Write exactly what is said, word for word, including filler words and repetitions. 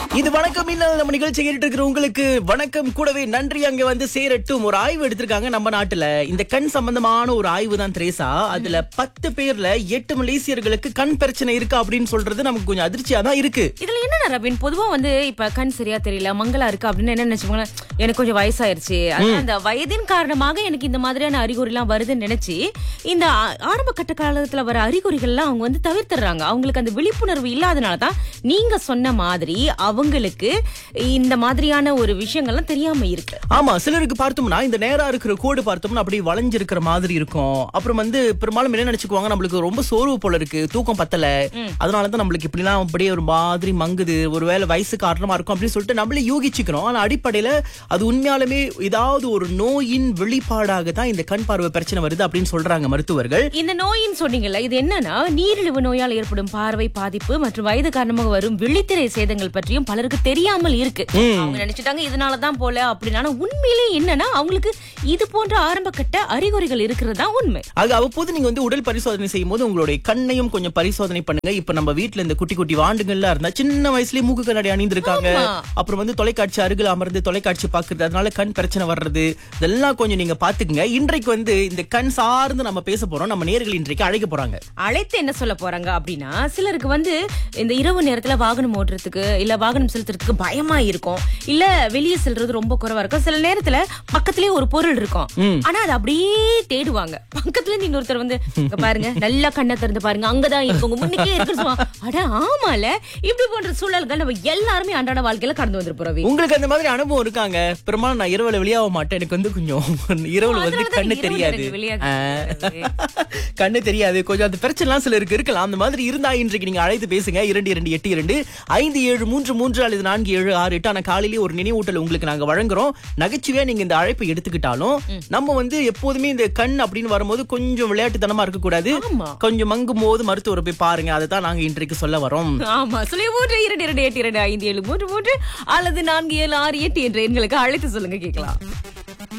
இது வணக்கம் இன்னும் நம்ம நிகழ்ச்சி கேட்டு இருக்கிற உங்களுக்கு வணக்கம் கூடவே நன்றி. அங்க வந்து சேரட்டும் ஒரு ஆய்வு எடுத்திருக்காங்க நம்ம நாட்டுல. இந்த கண் சம்பந்தமான ஒரு ஆய்வு தான் திரேசா. அதுல பத்து பேர்ல எட்டு மலேசியர்களுக்கு கண் பிரச்சனை இருக்கு அப்படின்னு சொல்றது நமக்கு கொஞ்சம் அதிர்ச்சியா தான் இருக்கு. இதுல என்ன ரபின், பொதுவா வந்து இப்ப கண் சரியா தெரியல, மங்களா இருக்கு அப்படின்னு என்ன நினைச்சுக்கோங்க, எனக்கு கொஞ்சம் வயசாயிருச்சு, அந்த வயதின் காரணமாக எனக்கு இந்த மாதிரியான அறிகுறி எல்லாம் வருதுன்னு நினைச்சு இந்த ஆ- ஆரம்ப கட்ட காலத்துல வர அறிகுறிகள் எல்லாம் அவங்க வந்து தவிர்த்துறாங்க. அவங்களுக்கு அந்த விழிப்புணர்வு இல்லாதனாலதான் நீங்க சொன்ன மாதிரி அவங்களுக்கு இந்த மாதிரியான ஒரு விஷயங்கள்லாம் தெரியாம இருக்கு. ஆமா, சிலருக்கு பார்த்தோம்னா இந்த நேரா இருக்கிற கோடு பார்த்தோம்னா அப்படியே வளைஞ்சிருக்கிற மாதிரி இருக்கும். அப்புறம் வந்து பெரும்பாலும் என்ன நினைச்சுக்குவாங்க, நம்மளுக்கு ரொம்ப சோர்வு போல இருக்கு, தூக்கம் பத்தல, அதனாலதான் நம்மளுக்கு இப்படிலாம் அப்படியே ஒரு மாதிரி மங்குது, ஒருவேளை வயசு காரணமா இருக்கும் அப்படின்னு சொல்லிட்டு நம்மளே யூகிச்சுக்கிறோம். ஆனா அடிப்படையில அது உண்மையாலுமே ஏதாவது ஒரு நோயின் வெளிப்பாடாக தான் இந்த கண் பார்வை பிரச்சனை வருது அப்படின்னு சொல்றாங்க மருத்துவர்கள். இந்த நோயின் சொன்னீங்கல்ல, இது என்னன்னா நீரிழிவு நோயால் ஏற்படும் பார்வை பாதிப்பு மற்றும் வயது காரணமாக வரும் விழித்திரை சேதங்கள் பற்றியும் பலருக்கு தெரியாமல் இருக்கு. அவங்க நினைச்சிட்டாங்க இதனாலதான் போல அப்படின்னா, உண்மையிலேயே என்னன்னா அவங்களுக்கு இது போன்ற ஆரம்ப கட்ட அறிகுறிகள் இருக்கிறதா உண்மை. ஆக அவ்வப்போது நீங்க வந்து உடல் பரிசோதனை செய்யும் போது உங்களுடைய கண்ணையும் கொஞ்சம் பரிசோதனை பண்ணுங்க. இப்ப நம்ம வீட்டுல இந்த குட்டி குட்டி வாண்டுகள்லாம் இருந்தா சின்ன வயசுலயே மூக்கு கண்ணாடி அணிந்திருக்காங்க, அப்புறம் வந்து தொலைக்காட்சி அருகில் அமர்ந்து தொலைக்காட்சி பாக்குறது, அதனால கண் பிரச்சனை வர்றது, இதெல்லாம் கொஞ்சம் நீங்க பாத்துக்குங்க. இன்றைக்கு வந்து இந்த கண் சார்ந்து நம்ம பேச போறோம். நம்ம நேயர்கள் இன்றைக்கு அழைக்க போறாங்க. அழைத்து என்ன சொல்ல போறாங்க அப்படின்னா, சிலருக்கு வந்து இந்த இரவு நேரத்துல வாகனம் ஓட்டுறதுக்கு இல்ல வாகனம் செலுத்துறதுக்கு பயமா இருக்கும், இல்ல வெளியே செல்றது ரொம்ப குறைவா இருக்கும். சில நேரத்துல பக்கத்திலேயே ஒரு பொருள் இருக்கும், ஆனா அது அப்படியே தேடுவாங்க. பக்கத்துல நீங்க ஒருத்தர் வந்து இங்க பாருங்க, நல்லா கண்ணை திறந்து பாருங்க, அங்கதான் இருக்கு, உங்க முன்னுக்கே இருக்குன்னு சொல்லுவாங்க. அட ஆமால, இப்படி போன்ற சூழல்கள் நம்ம எல்லாருமே அன்றாட வாழ்க்கையில கடந்து வந்துருப்போம். உங்களுக்கு அந்த மாதிரி அனுபவம் இருக்காங்க? பெரும்பாலும் நான் இரவுல வெளியாக மாட்டேன், எனக்கு வந்து கொஞ்சம் இரவுல வந்து கண்ணு தெரியாது, கண்ணு தெரியாது, கொஞ்சம் அந்த பிரச்சனை எல்லாம் சிலருக்கு இருக்கலாம். அந்த மாதிரி இருந்தா இன்றைக்கு நீங்க அழைத்து பேசுங்க. இரண்டு இரண்டு எட்டு இரண்டு ஐந்து ஏழு மூன்று மூன்று அல்லது நான்கு ஏழு ஆறு எட்டு. ஆனா காலையிலேயே ஒரு நினைவூட்டல் உங்களுக்கு நாங்க வழங்குறோம். நகைச்சுவையா நீங்க இந்த அழைப்பை எடுத்துக்கிட்டாலும் நம்ம வந்து எப்போதுமே இந்த கண் அப்படின்னு வரும்போது கொஞ்சம் விளையாட்டுத்தனமா இருக்க கூடாது. கொஞ்சம் மங்கும் போது மருத்துவரை போய் பாருங்க. அதை தான் நாங்க இன்றைக்கு சொல்ல வரோம். ஆமா, சொல்லி மூன்று இரண்டு இரண்டு எட்டு இரண்டு ஐந்து ஏழு மூன்று மூன்று அல்லது நான்கு ஏழு ஆறு எட்டு என்ற எண்களுக்கு அழைத்து சொல்லுங்க, கேட்கலாம்.